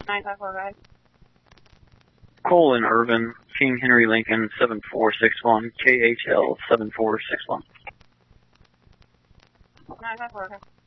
954, go ahead. Colin Irvin, King Henry Lincoln 7461, KHL 7461. 954, okay.